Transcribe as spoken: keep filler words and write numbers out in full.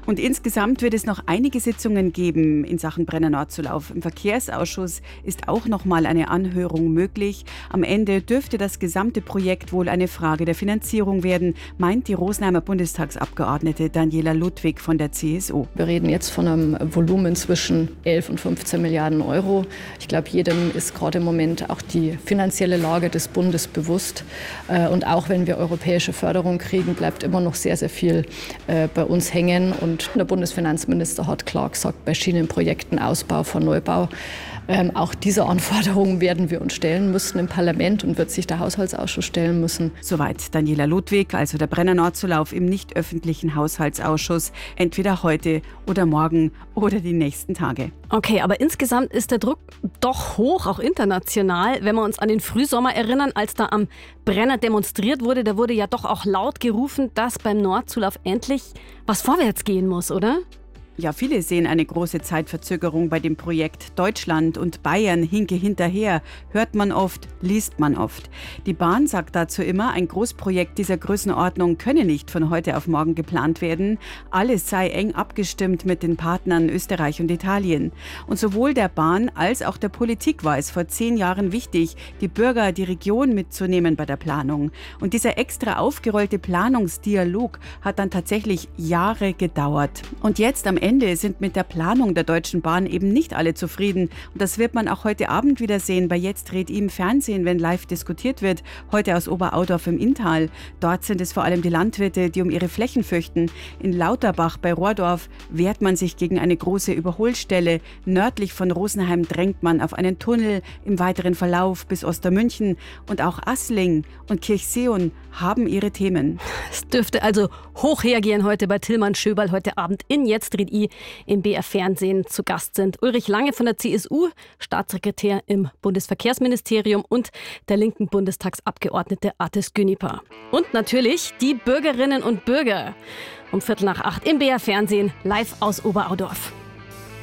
Und insgesamt wird es noch einige Sitzungen geben in Sachen Brenner-Nord-Zulauf. Im Verkehrsausschuss ist auch noch mal eine Anhörung möglich. Am Ende dürfte das gesamte Projekt wohl eine Frage der Finanzierung werden, meint die Rosenheimer Bundestagsabgeordnete Daniela Ludwig von der C S U. Wir reden jetzt von einem Volumen zwischen elf und fünfzehn Milliarden Euro. Ich glaube, jedem ist gerade im Moment auch die finanzielle Lage des Bundes bewusst. Und auch wenn wir europäische Förderung kriegen, bleibt immer noch sehr, sehr viel bei uns hängen. Und der Bundesfinanzminister hat klar gesagt, bei Schienenprojekten, Ausbau von Neubau, ähm, auch diese Anforderungen werden wir uns stellen müssen im Parlament und wird sich der Haushaltsausschuss stellen müssen. Soweit Daniela Ludwig, also der Brenner-Nord-Zulauf im nicht öffentlichen Haushaltsausschuss, entweder heute oder morgen oder die nächsten Tage. Okay, aber insgesamt ist der Druck doch hoch, auch international. Wenn wir uns an den Frühsommer erinnern, als da am Brenner demonstriert wurde, da wurde ja doch auch laut gerufen, dass beim Nordzulauf endlich was vorwärts gehen muss, oder? Ja, viele sehen eine große Zeitverzögerung bei dem Projekt. Deutschland und Bayern hinke hinterher, hört man oft, liest man oft. Die Bahn sagt dazu immer, ein Großprojekt dieser Größenordnung könne nicht von heute auf morgen geplant werden. Alles sei eng abgestimmt mit den Partnern Österreich und Italien. Und sowohl der Bahn als auch der Politik war es vor zehn Jahren wichtig, die Bürger, die Region mitzunehmen bei der Planung. Und dieser extra aufgerollte Planungsdialog hat dann tatsächlich Jahre gedauert. Und jetzt am Ende Ende sind mit der Planung der Deutschen Bahn eben nicht alle zufrieden. Und das wird man auch heute Abend wieder sehen bei Jetzt dreht im Fernsehen, wenn live diskutiert wird. Heute aus Oberaudorf im Inntal. Dort sind es vor allem die Landwirte, die um ihre Flächen fürchten. In Lauterbach bei Rohrdorf wehrt man sich gegen eine große Überholstelle. Nördlich von Rosenheim drängt man auf einen Tunnel im weiteren Verlauf bis Ostermünchen. Und auch Assling und Kirchseeon haben ihre Themen. Es dürfte also hoch hergehen heute bei Tilman Schöberl heute Abend in Jetzt dreht i im B R Fernsehen zu Gast sind. Ulrich Lange von der C S U, Staatssekretär im Bundesverkehrsministerium und der linken Bundestagsabgeordnete Atis Güniper. Und natürlich die Bürgerinnen und Bürger. Um Viertel nach acht im B R Fernsehen live aus Oberaudorf.